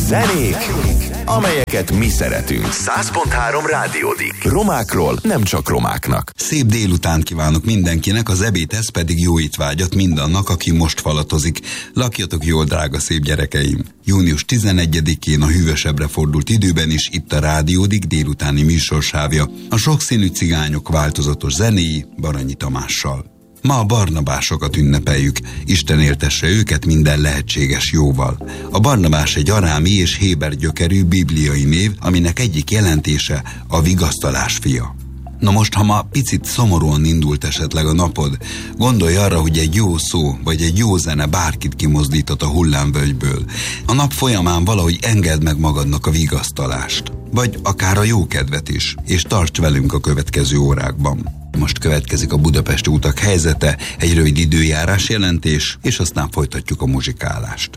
Zenék, amelyeket mi szeretünk. 100.3 Rádiódik. Romákról, nem csak romáknak. Szép délután kívánok mindenkinek, az ebédhez pedig jó étvágyat mindannak, aki most falatozik. Lakjatok jól, drága szép gyerekeim! Június 11-én a hűvösebbre fordult időben is itt a Rádiódik délutáni műsorsávja. A sokszínű cigányok változatos zenéi Baranyi Tamással. Ma a Barnabásokat ünnepeljük, Isten éltesse őket minden lehetséges jóval. A Barnabás egy arámi és héber gyökerű bibliai név, aminek egyik jelentése a vigasztalás fia. Na most, ha ma picit szomorúan indult esetleg a napod, gondolj arra, hogy egy jó szó vagy egy jó zene bárkit kimozdított a hullámvölgyből. A nap folyamán valahogy engedd meg magadnak a vigasztalást, vagy akár a jó kedvet is, és tarts velünk a következő órákban. Most következik a budapesti utak helyzete, egy rövid időjárás jelentés, és aztán folytatjuk a muzsikálást.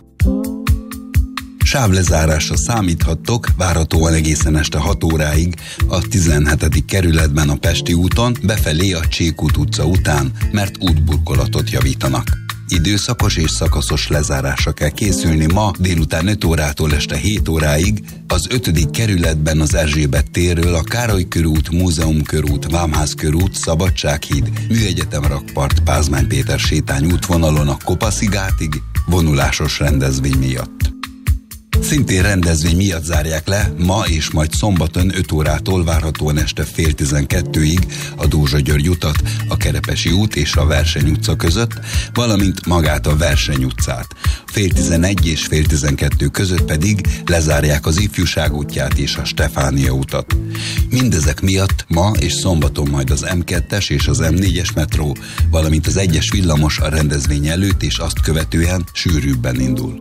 Sávlezárásra számíthattok, várhatóan egészen este 6 óráig a 17. kerületben a Pesti úton, befelé a Csékút utca után, mert útburkolatot javítanak. Időszakos és szakaszos lezárásra kell készülni ma délután 5 órától este 7 óráig, az 5. kerületben az Erzsébet térről a Károly körút, Múzeum körút, Vámház körút, Szabadsághíd, Műegyetem rakpart, Pázmány Péter sétány útvonalon a Kopaszigátig vonulásos rendezvény miatt. Szintén rendezvény miatt zárják le ma és majd szombaton 5 órától várhatóan este fél 12-ig a Dózsa György utat, a Kerepesi út és a Verseny utca között, valamint magát a Verseny utcát. Fél 11 és fél 12 között pedig lezárják az Ifjúság útját és a Stefánia utat. Mindezek miatt ma és szombaton majd az M2-es és az M4-es metró, valamint az 1-es villamos a rendezvény előtt és azt követően sűrűbben indul.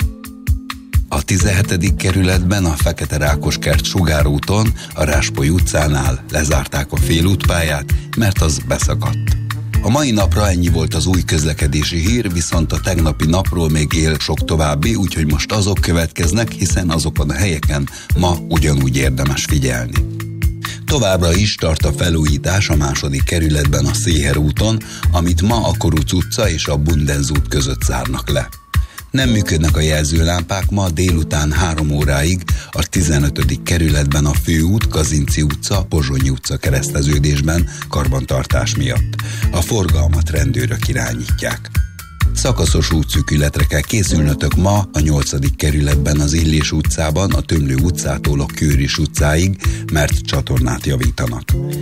A 17. kerületben a Fekete Rákoskert sugárúton, a Ráspoly utcánál lezárták a félútpályát, mert az beszakadt. A mai napra ennyi volt az új közlekedési hír, viszont a tegnapi napról még él sok további, úgyhogy most azok következnek, hiszen azokon a helyeken ma ugyanúgy érdemes figyelni. Továbbra is tart a felújítás a 2. kerületben a Széher úton, amit ma a Koruc utca és a Bundenz út között zárnak le. Nem működnek a jelzőlámpák ma délután 3 óráig a 15. kerületben a Főút, Kazinczy utca, Pozsonyi utca kereszteződésben karbantartás miatt. A forgalmat rendőrök irányítják. Szakaszos útszűkületre kell készülnötök ma a 8. kerületben az Illés utcában, a Tömlő utcától a Kőris utcáig, mert csatornát javítanak.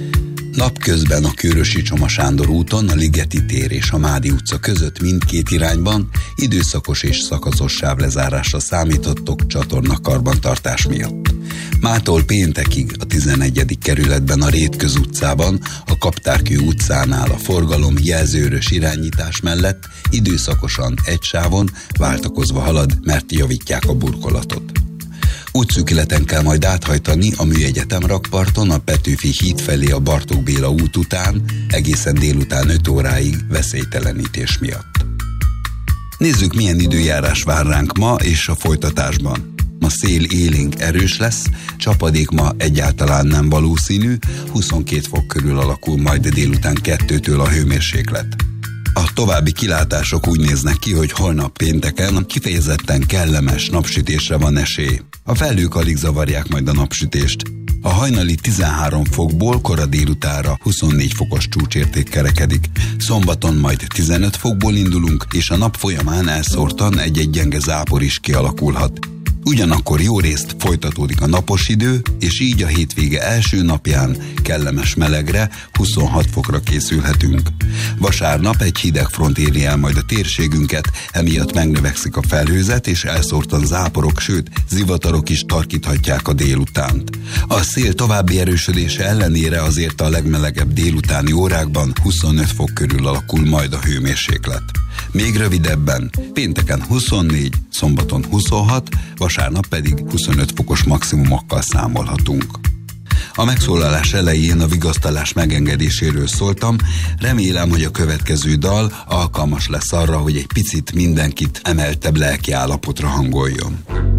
Napközben a Kőrösi Csoma Sándor úton, a Ligeti tér és a Mádi utca között mindkét irányban időszakos és szakaszos sávlezárásra számítottok csatorna karbantartás miatt. Mától péntekig a 11. kerületben a Rétköz utcában, a Kaptárkő utcánál a forgalom jelzőrös irányítás mellett időszakosan egy sávon váltakozva halad, mert javítják a burkolatot. Útszűkületen kell majd áthajtani a Műegyetem rakparton, a Petőfi híd felé a Bartók Béla út után, egészen délután 5 óráig veszélytelenítés miatt. Nézzük, milyen időjárás vár ránk ma és a folytatásban. Ma szél élénk erős lesz, csapadék ma egyáltalán nem valószínű, 22 fok körül alakul majd délután 2-től a hőmérséklet. A további kilátások úgy néznek ki, hogy holnap pénteken kifejezetten kellemes napsütésre van esély. A felhők alig zavarják majd a napsütést. A hajnali 13 fokból kora délutára 24 fokos csúcsérték kerekedik. Szombaton majd 15 fokból indulunk, és a nap folyamán elszórtan egy-egy gyenge zápor is kialakulhat. Ugyanakkor jó részt folytatódik a napos idő, és így a hétvége első napján kellemes melegre, 26 fokra készülhetünk. Vasárnap egy hideg front éri el majd a térségünket, emiatt megnövekszik a felhőzet, és elszórtan záporok, sőt zivatarok is tarkíthatják a délutánt. A szél további erősödése ellenére azért a legmelegebb délutáni órákban 25 fok körül alakul majd a hőmérséklet. Még rövidebben, pénteken 24, szombaton 26, vasárnap pedig 25 fokos maximumokkal számolhatunk. A megszólalás elején a vigasztalás megengedéséről szóltam, remélem, hogy a következő dal alkalmas lesz arra, hogy egy picit mindenkit emeltebb lelki állapotra hangoljon.